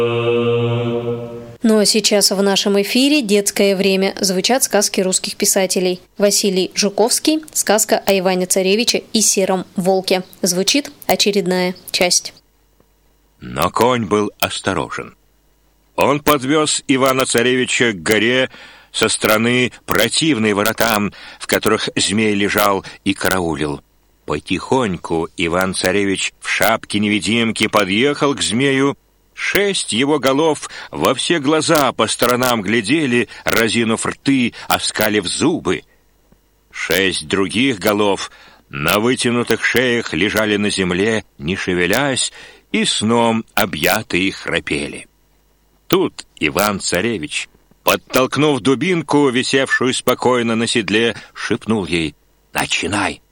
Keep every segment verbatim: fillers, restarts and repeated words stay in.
Ну а сейчас в нашем эфире «Детское время» звучат сказки русских писателей. Василий Жуковский, сказка о Иване-Царевиче и сером волке. Звучит очередная часть. Но конь был осторожен. Он подвез Ивана-Царевича к горе со стороны противной воротам, в которых змей лежал и караулил. Потихоньку Иван-Царевич в шапке-невидимке подъехал к змею. Шесть его голов во все глаза по сторонам глядели, разинув рты, оскалив зубы. Шесть других голов на вытянутых шеях лежали на земле, не шевелясь, и сном объятые храпели. Тут Иван-Царевич, подтолкнув дубинку, висевшую спокойно на седле, шепнул ей: «Начинай!»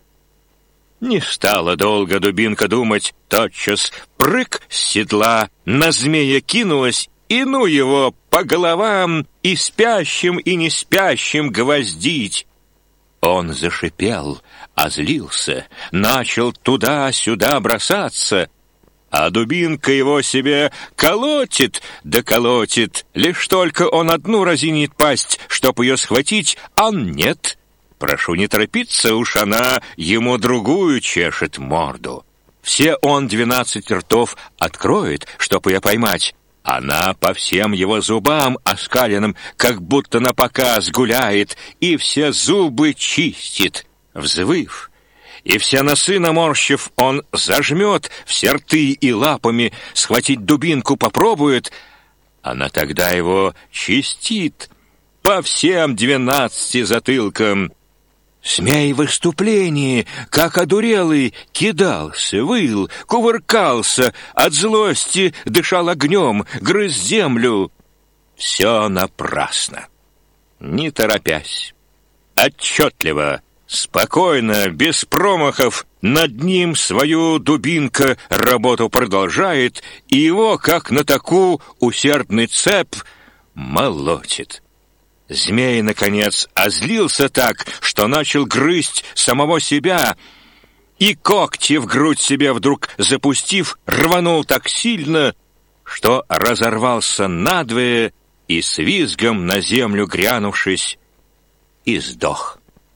Не стала долго дубинка думать, тотчас прыг с седла, на змея кинулась, и ну его по головам и спящим, и не спящим гвоздить. Он зашипел, озлился, начал туда-сюда бросаться, а дубинка его себе колотит да колотит, лишь только он одну разинит пасть, чтоб ее схватить, а нет. Прошу не торопиться, уж она ему другую чешет морду. Все он двенадцать ртов откроет, чтоб ее поймать. Она по всем его зубам оскаленным, как будто напоказ гуляет, и все зубы чистит, взвыв. И все носы наморщив, он зажмет все рты и лапами схватить дубинку попробует. Она тогда его чистит по всем двенадцати затылкам. Змей в выступлении, как одурелый, кидался, выл, кувыркался, от злости дышал огнем, грыз землю. Все напрасно. Не торопясь, отчетливо, спокойно, без промахов, над ним свою дубинка работу продолжает, и его, как на таку, усердный цеп молотит. Змей, наконец, озлился так, что начал грызть самого себя, и когти в грудь себе вдруг запустив, рванул так сильно, что разорвался надвое и с визгом на землю грянувшись, и сдох.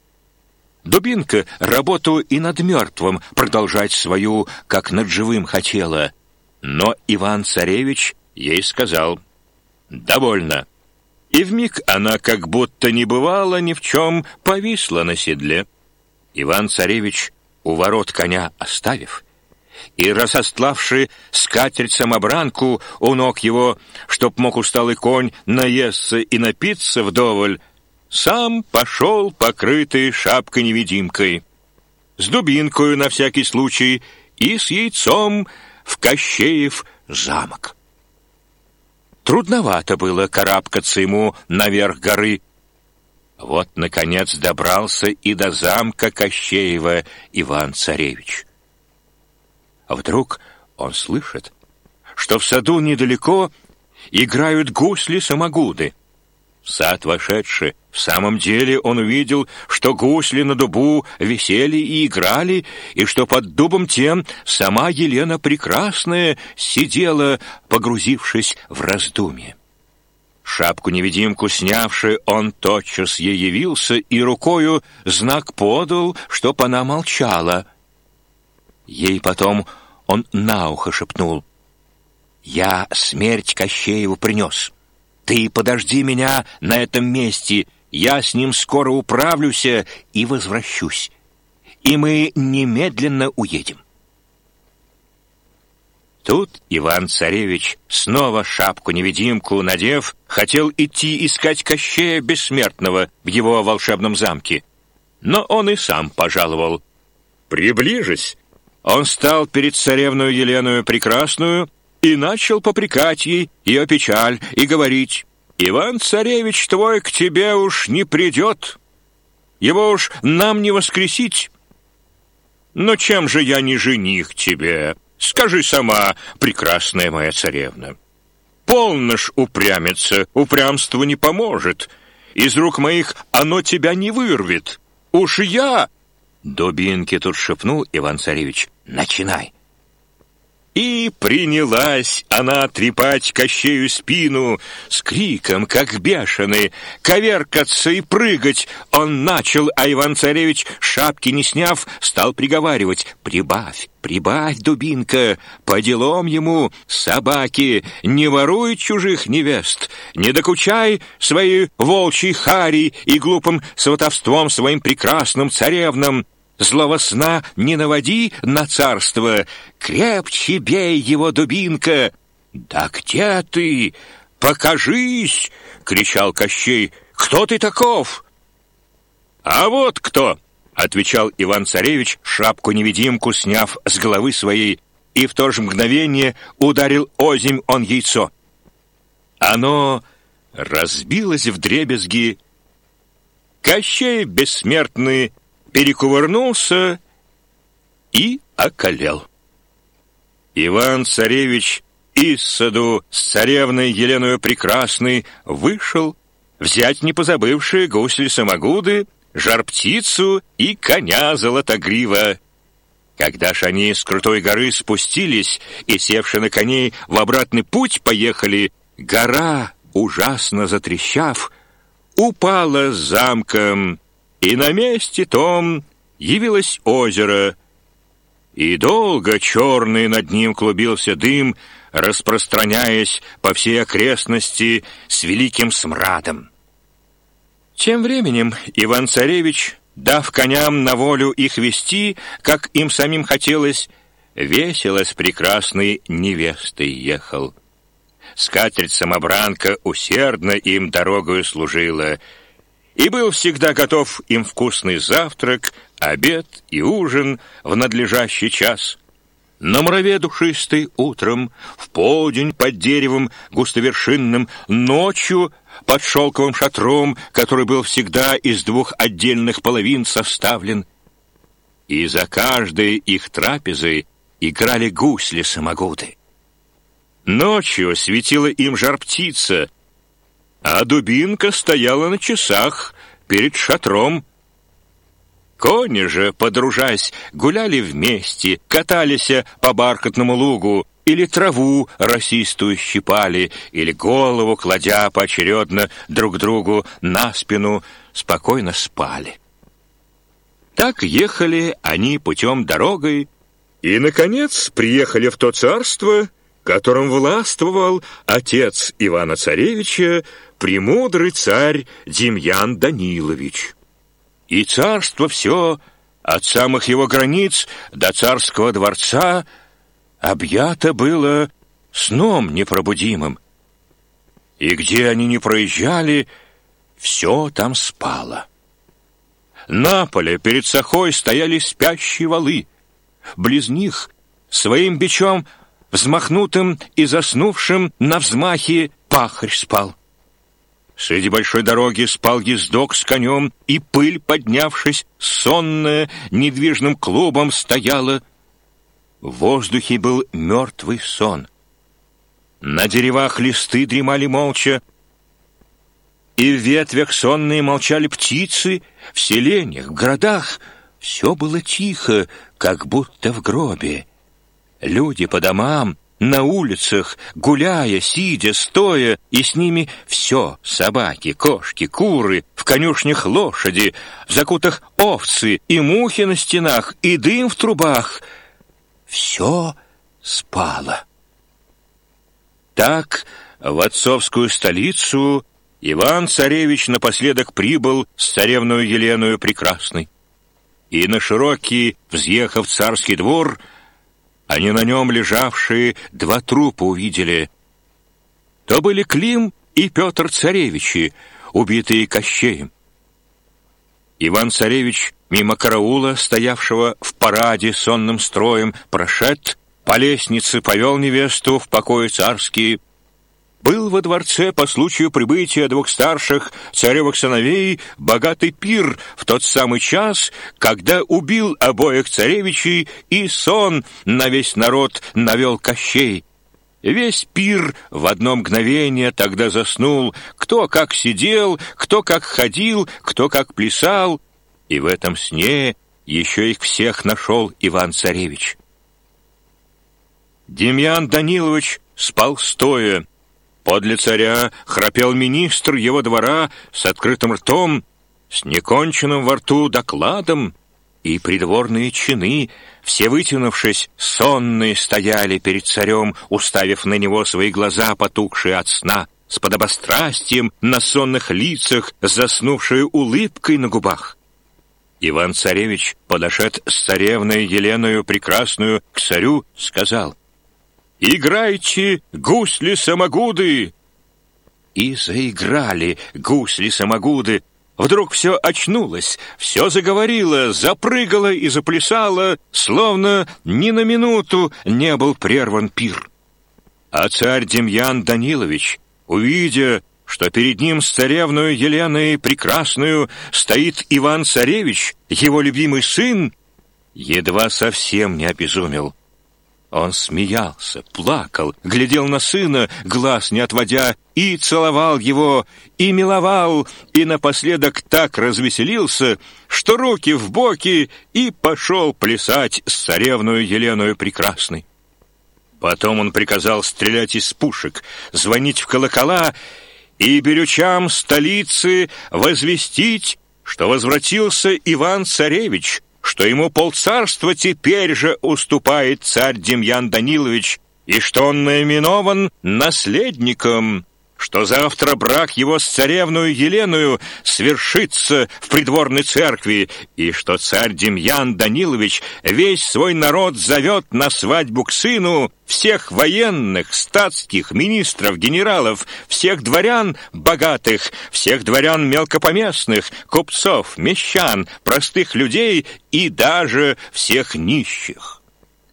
Дубинка работу и над мертвым продолжать свою, как над живым хотела, но Иван-Царевич ей сказал: «Довольно». И вмиг она, как будто не бывало ни в чем, повисла на седле. Иван-Царевич, у ворот коня оставив, и разостлавши скатерть-самобранку у ног его, чтоб мог усталый конь наесться и напиться вдоволь, сам пошел, покрытый шапкой-невидимкой, с дубинкою на всякий случай и с яйцом в Кощеев замок. Трудновато было карабкаться ему наверх горы. Вот, наконец, добрался и до замка Кощеева Иван-Царевич. А вдруг он слышит, что в саду недалеко играют гусли-самогуды. В сад вошедший, в самом деле он увидел, что гусли на дубу висели и играли, и что под дубом тем сама Елена Прекрасная сидела, погрузившись в раздумье. Шапку-невидимку снявши, он тотчас ей явился и рукою знак подал, чтоб она молчала. Ей потом он на ухо шепнул: «Я смерть Кощееву принес. Ты подожди меня на этом месте, я с ним скоро управлюсь и возвращусь, и мы немедленно уедем». Тут Иван-Царевич, снова шапку-невидимку надев, хотел идти искать Кощея Бессмертного в его волшебном замке, но он и сам пожаловал. Приближись, он стал перед царевную Еленою Прекрасную и начал попрекать ей ее печаль и говорить: «Иван-Царевич твой к тебе уж не придет, его уж нам не воскресить. Но чем же я не жених тебе? Скажи сама, прекрасная моя царевна. Полно ж упрямиться, упрямству не поможет. Из рук моих оно тебя не вырвет. Уж я...» Дубинке тут шепнул Иван-Царевич: «Начинай». И принялась она трепать Кощею спину с криком, как бешеный, коверкаться и прыгать. Он начал, а Иван-царевич, шапки не сняв, стал приговаривать: «Прибавь, прибавь, дубинка, по делам ему, собаки, не воруй чужих невест, не докучай своей волчьей хари и глупым сватовством своим прекрасным царевнам. Злого сна не наводи на царство, крепче бей его, дубинка!» «Да где ты? Покажись!» — кричал Кощей. «Кто ты таков?» «А вот кто!» — отвечал Иван-царевич, шапку-невидимку сняв с головы своей, и в то же мгновение ударил озимь он яйцо. Оно разбилось вдребезги. Кощей бессмертный перекувырнулся и околел. Иван-царевич из саду с царевной Еленою Прекрасной вышел взять не позабывшие гусли-самогуды, жар-птицу и коня Золотогрива. Когда ж они с крутой горы спустились и, севши на коней, в обратный путь поехали, гора, ужасно затрещав, упала с замком, и на месте том явилось озеро, и долго черный над ним клубился дым, распространяясь по всей окрестности с великим смрадом. Тем временем Иван-царевич, дав коням на волю их вести, как им самим хотелось, весело с прекрасной невестой ехал. Скатерть-самобранка усердно им дорогою служила, и был всегда готов им вкусный завтрак, обед и ужин в надлежащий час. На мураве душистой утром, в полдень под деревом густовершинным, ночью под шелковым шатром, который был всегда из двух отдельных половин составлен. И за каждой их трапезой играли гусли-самогуды. Ночью светила им жар-птица, а дубинка стояла на часах перед шатром. Кони же, подружась, гуляли вместе, катались по бархатному лугу, или траву росистую щипали, или голову, кладя поочередно друг другу на спину, спокойно спали. Так ехали они путем дорогой, и, наконец, приехали в то царство, которым властвовал отец Ивана-царевича, премудрый царь Демьян Данилович. И царство все, от самых его границ до царского дворца, объято было сном непробудимым. И где они ни проезжали, все там спало. На поле перед сахой стояли спящие валы. Близ них своим бичом, взмахнутым и заснувшим на взмахе, пахарь спал. Среди большой дороги спал ездок с конем, и пыль, поднявшись, сонная, недвижным клубом стояла. В воздухе был мертвый сон. На деревах листы дремали молча, и в ветвях сонные молчали птицы, в селениях, в городах все было тихо, как будто в гробе. Люди по домам, на улицах, гуляя, сидя, стоя, и с ними все — собаки, кошки, куры, в конюшнях лошади, в закутах овцы, и мухи на стенах, и дым в трубах — все спало. Так в отцовскую столицу Иван-царевич напоследок прибыл с царевною Еленою Прекрасной. И на широкий, взъехав царский двор, они на нем лежавшие два трупа увидели. То были Клим и Петр-царевичи, убитые Кощеем. Иван-царевич мимо караула, стоявшего в параде сонным строем, прошед, по лестнице повел невесту в покои царские. Был во дворце по случаю прибытия двух старших царевых сыновей богатый пир в тот самый час, когда убил обоих царевичей, и сон на весь народ навел Кощей. Весь пир в одно мгновение тогда заснул, кто как сидел, кто как ходил, кто как плясал, и в этом сне еще их всех нашел Иван-царевич. Демьян Данилович спал стоя. Подле царя храпел министр его двора с открытым ртом, с неконченным во рту докладом, и придворные чины, все вытянувшись, сонные стояли перед царем, уставив на него свои глаза, потухшие от сна, с подобострастием на сонных лицах, заснувшей улыбкой на губах. Иван-царевич, подошед с царевной Еленою Прекрасную к царю, сказал: «Играйте, гусли-самогуды!» И заиграли гусли-самогуды. Вдруг все очнулось, все заговорило, запрыгало и заплясало, словно ни на минуту не был прерван пир. А царь Демьян Данилович, увидя, что перед ним с царевною Еленой Прекрасную стоит Иван-царевич, его любимый сын, едва совсем не обезумел. Он смеялся, плакал, глядел на сына, глаз не отводя, и целовал его, и миловал, и напоследок так развеселился, что руки в боки, и пошел плясать с царевною Еленою Прекрасной. Потом он приказал стрелять из пушек, звонить в колокола и берючам столицы возвестить, что возвратился Иван-царевич, что ему полцарства теперь же уступает царь Демьян Данилович, и что он наименован наследником, что завтра брак его с царевною Еленою свершится в придворной церкви, и что царь Демьян Данилович весь свой народ зовет на свадьбу к сыну, всех военных, статских, министров, генералов, всех дворян богатых, всех дворян мелкопоместных, купцов, мещан, простых людей и даже всех нищих.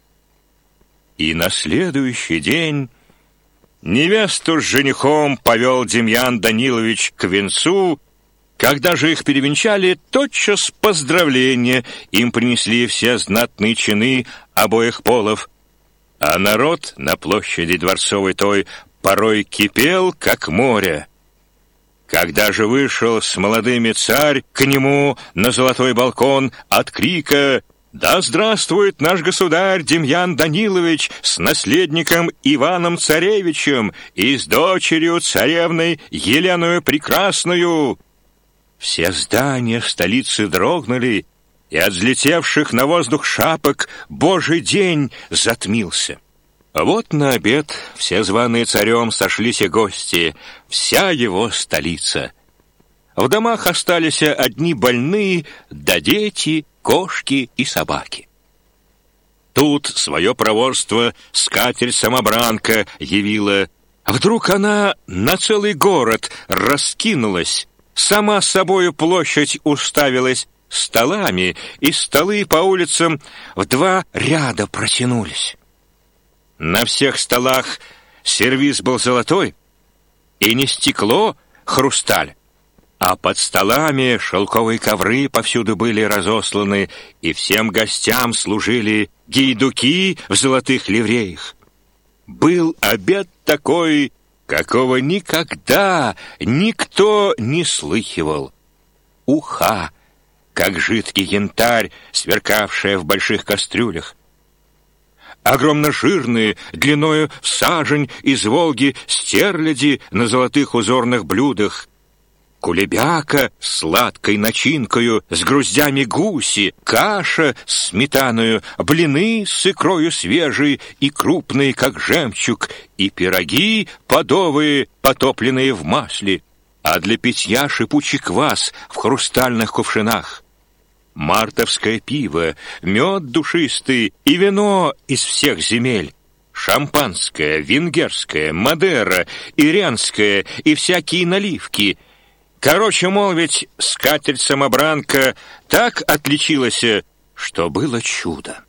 И на следующий день невесту с женихом повел Демьян Данилович к венцу. Когда же их перевенчали, тотчас поздравления им принесли все знатные чины обоих полов, а народ на площади дворцовой той порой кипел, как море. Когда же вышел с молодыми царь к нему на золотой балкон от крика: «Да здравствует наш государь Демьян Данилович с наследником Иваном-царевичем и с дочерью царевной Еленою Прекрасною!» Все здания столицы дрогнули, и от взлетевших на воздух шапок Божий день затмился. Вот на обед все званые царем сошлись и гости, вся его столица. В домах остались одни больные, да дети, кошки и собаки. Тут свое проворство скатерть-самобранка явила. Вдруг она на целый город раскинулась, сама с собою площадь уставилась столами, и столы по улицам в два ряда протянулись. На всех столах сервиз был золотой, и не стекло, хрусталь, а под столами шелковые ковры повсюду были разосланы, и всем гостям служили гейдуки в золотых ливреях. Был обед такой, какого никогда никто не слыхивал. Уха, как жидкий янтарь, сверкавшая в больших кастрюлях. Огромно жирные, длиною в сажень из Волги стерляди на золотых узорных блюдах. Кулебяка с сладкой начинкою, с груздями гуси, каша с сметаною, блины с икрою свежей и крупные, как жемчуг, и пироги подовые, потопленные в масле, а для питья шипучий квас в хрустальных кувшинах. Мартовское пиво, мед душистый и вино из всех земель. Шампанское, венгерское, мадера, ирянское и всякие наливки. Короче, мол, ведь скатерть-самобранка так отличилась, что было чудо.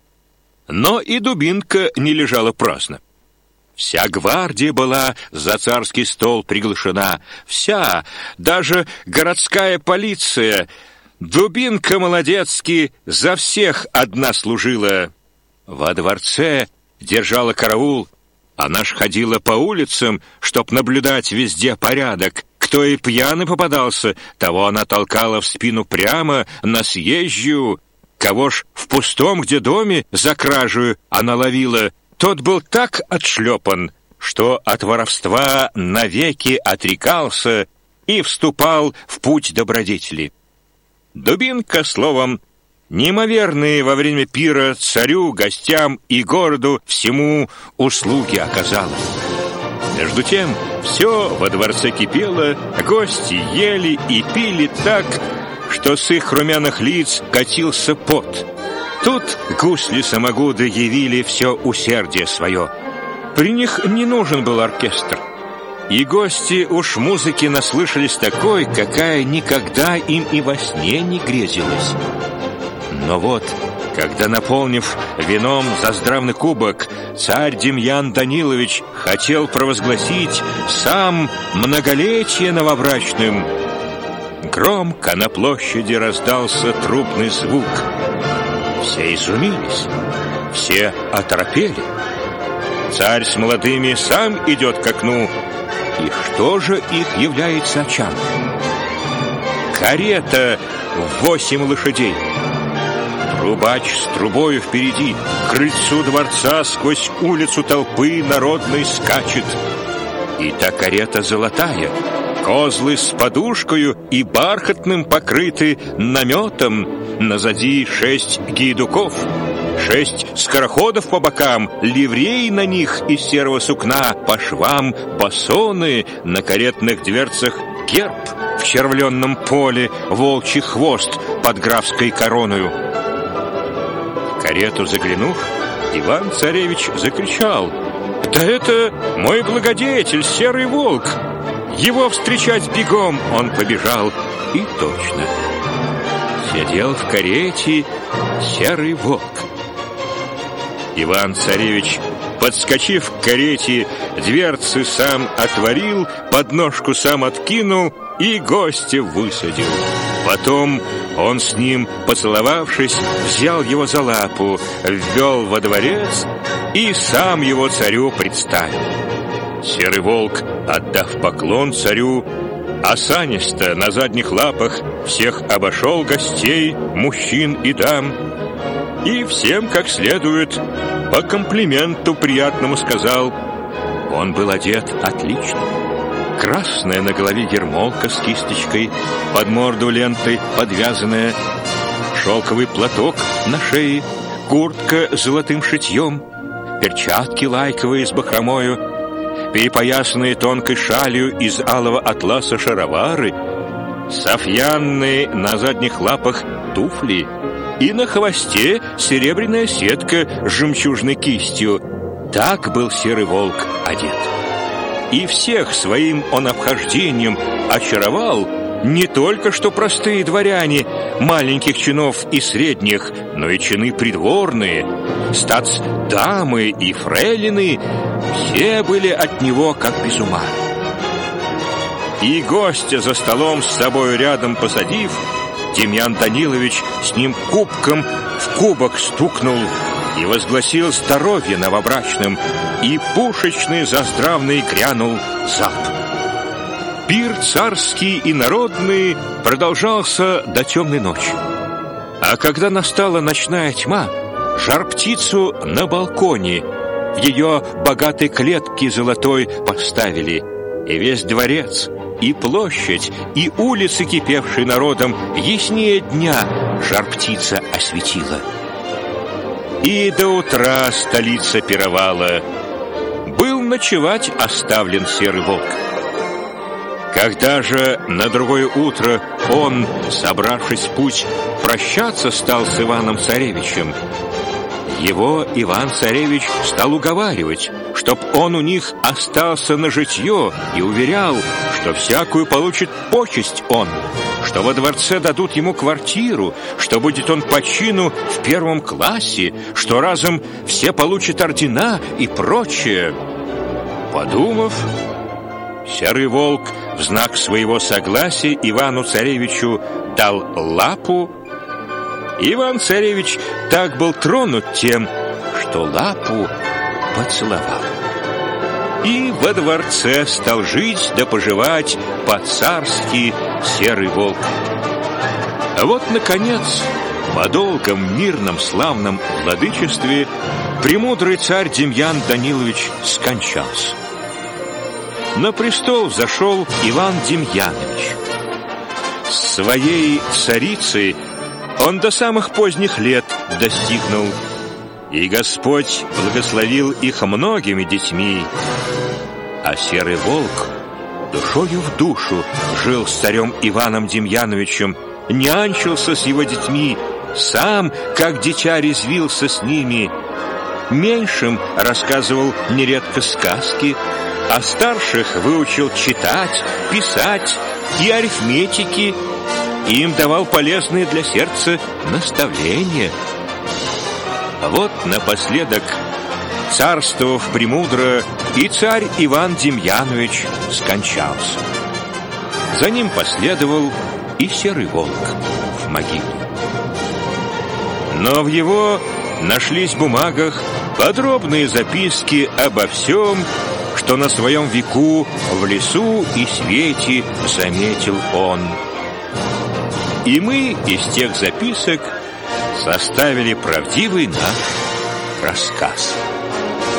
Но и дубинка не лежала праздно. Вся гвардия была за царский стол приглашена, вся, даже городская полиция. Дубинка молодецки за всех одна служила. Во дворце держала караул, она ж ходила по улицам, чтоб наблюдать везде порядок. Кто и пьяный попадался, того она толкала в спину прямо на съезжую. Кого ж в пустом где доме за кражу она ловила, тот был так отшлепан, что от воровства навеки отрекался и вступал в путь добродетели. Дубинка, словом, неимоверные во время пира царю, гостям и городу всему услуги оказала. Между тем все во дворце кипело, гости ели и пили так, что с их румяных лиц катился пот. Тут гусли-самогуды явили все усердие свое. При них не нужен был оркестр. И гости уж музыки наслышались такой, какая никогда им и во сне не грезилась. Но вот, когда, наполнив вином заздравный кубок, царь Демьян Данилович хотел провозгласить сам многолетие новобрачным, громко на площади раздался трубный звук. Все изумились, все оторопели. Царь с молодыми сам идет к окну, и что же их является очам? Карета в восемь лошадей. Трубач с трубою впереди, к крыльцу дворца сквозь улицу толпы народной скачет. И та карета золотая, козлы с подушкою и бархатным покрыты наметом, назади шесть гейдуков, шесть скороходов по бокам, ливреи на них из серого сукна, по швам басоны, на каретных дверцах герб, в червленном поле волчий хвост под графской короною. В карету заглянув, Иван-царевич закричал: «Да это мой благодетель, серый волк!» Его встречать бегом он побежал, и точно сидел в карете серый волк. Иван-царевич, подскочив к карете, дверцы сам отворил, подножку сам откинул и гостя высадил. Потом он с ним, поцеловавшись, взял его за лапу, ввел во дворец и сам его царю представил. Серый волк, отдав поклон царю, осанисто на задних лапах всех обошел гостей, мужчин и дам, и всем как следует по комплименту приятному сказал. Он был одет отлично. Красная на голове ермолка с кисточкой, под морду лентой подвязанная, шелковый платок на шее, куртка с золотым шитьем, перчатки лайковые с бахромою, перепоясанные тонкой шалью из алого атласа шаровары, софьянные на задних лапах туфли и на хвосте серебряная сетка с жемчужной кистью. Так был серый волк одет. И всех своим он обхождением очаровал не только что простые дворяне маленьких чинов и средних, но и чины придворные, статс-дамы и фрейлины, все были от него как без ума. И гостя за столом с собой рядом посадив, Демьян Данилович с ним кубком в кубок стукнул и возгласил здоровье новобрачным, и пушечный заздравный грянул залп. Пир царский и народный продолжался до темной ночи. А когда настала ночная тьма, жар-птицу на балконе в ее богатой клетке золотой поставили, и весь дворец, и площадь, и улицы, кипевшие народом, яснее дня жар-птица осветила. И до утра столица пировала. Был ночевать оставлен серый волк. Когда же на другое утро он, собравшись в путь, прощаться стал с Иваном-царевичем, его Иван-царевич стал уговаривать, чтоб он у них остался на житье, и уверял, что всякую получит почесть он, что во дворце дадут ему квартиру, что будет он по чину в первом классе, что разом все получат ордена и прочее. Подумав, серый волк в знак своего согласия Ивану-царевичу дал лапу. Иван-царевич так был тронут тем, что лапу поцеловал. И во дворце стал жить да поживать по-царски серый волк. А вот, наконец, по долгом мирном славном владычестве премудрый царь Демьян Данилович скончался. На престол взошел Иван Демьянович. С своей царицей он до самых поздних лет достигнул, и Господь благословил их многими детьми. А серый волк душою в душу жил с царем Иваном Демьяновичем, нянчился с его детьми, сам, как дитя, резвился с ними. Меньшим рассказывал нередко сказки, а старших выучил читать, писать и арифметики, и им давал полезные для сердца наставления. А вот напоследок, царствовав премудро, и царь Иван Демьянович скончался. За ним последовал и серый волк в могилу. Но в его нашлись бумагах подробные записки обо всем, что на своем веку в лесу и свете заметил он. И мы из тех записок составили правдивый наш рассказ.